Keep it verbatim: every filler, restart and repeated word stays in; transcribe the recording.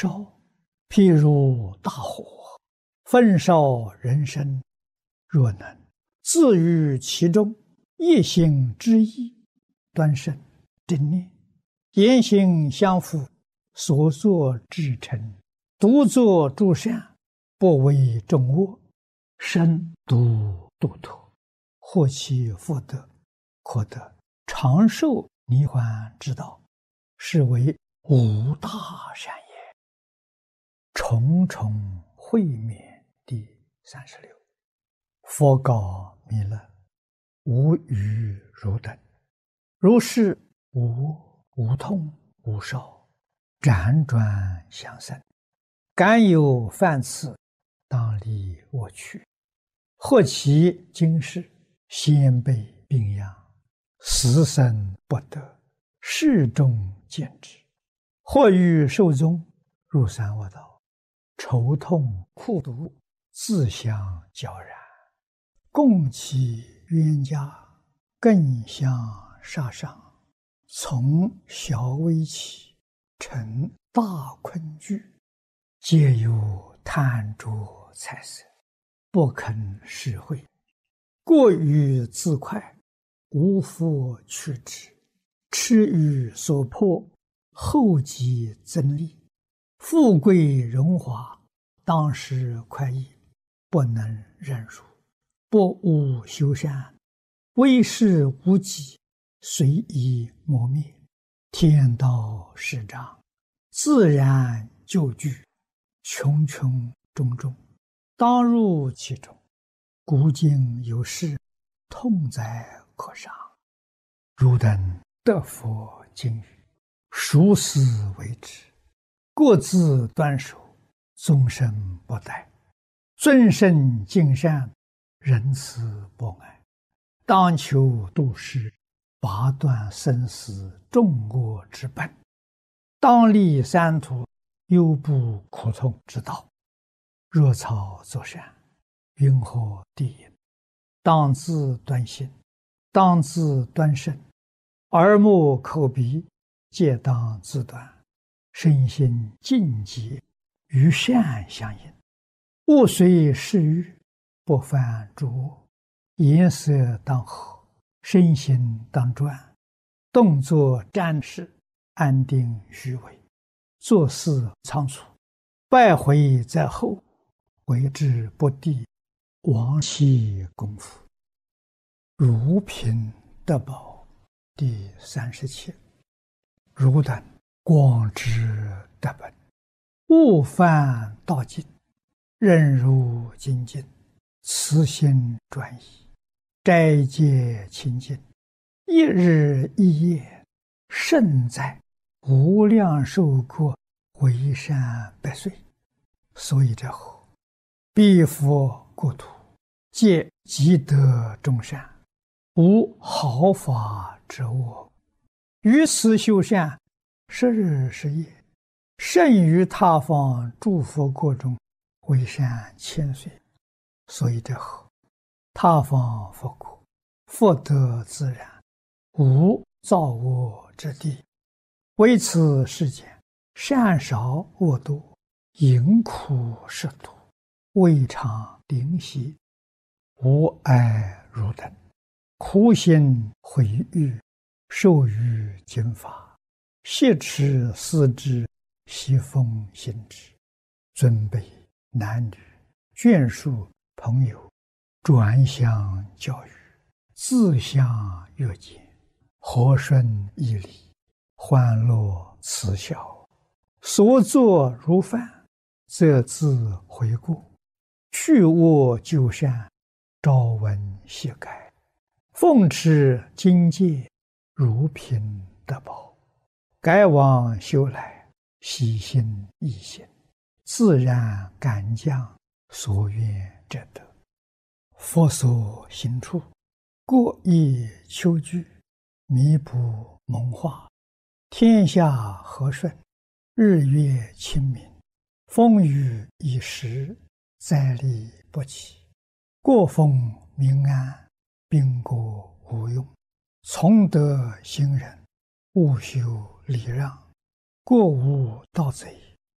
烧，譬如大火，焚烧人生。若能自于其中，一心之意，端慎正念，言行相符，所作至诚，独作诸善，不为众恶，身独度脱，获其福德，可得长寿离患之道，是为无大善也。重重会面第三十六。佛告弥勒：无余汝等，如是无无痛无烧，辗转相生，敢有犯次，当离我去。或其今世先辈病殃，死生不得，世众见之；或欲寿终，入三恶道，愁痛苦毒，自相交然，共其冤家，更相杀伤，从小危起，成大困惧，皆有贪着财色，不肯施惠，过于自快，无复去之，痴于所迫，后继增利，富贵荣华，当时快意，不能忍辱，不务修善，为事无己，随意磨灭，天道始长，自然就具，穷穷种种，当入其中。古今有事，痛哉可伤。汝等得佛经语，熟思为之，各自端守，终身不殆，尊圣敬善，仁慈博爱，当求度世，拔断生死众恶之本，当立三途忧怖苦痛之道。若草作善，云何地也？当自端心，当自端身，耳目口鼻皆当自端，身心净洁，与善相应，勿随世欲，不犯诸恶，颜色当和，身心当专，动作瞻视，安定虚伪，做事仓促，败毁在后，为之不第，亡其功夫。如贫得宝第三十七。汝等广知德本，勿犯道境，忍辱精进，慈心专一，斋戒清净，一日一夜，胜在无量寿国，为善百岁。所以者后，彼佛国土，皆积德众善，无毫发之恶。于此修善，十日十夜，胜于他方诸佛国中，为善千岁。所以者后，他方佛国，福德自然，无造恶之地。为此世间，善少恶多，淫苦食毒，未尝灵犀。吾爱汝等，苦心毁誉，受于经法，挟持思之，悉奉行之。尊卑男女，眷属朋友，转相教育，自相约见，和顺义理，欢乐慈孝，所作如犯，则自悔过，去恶就善，朝闻夕改，奉持经戒，如贫得宝，改往修来，喜心易行，自然感将，所愿者得。佛所行处，过意求具，弥补蒙化，天下和顺，日月清明，风雨已时，灾厉不起，国风民安，兵国无用。从德行人，勿修礼让，过无盗贼，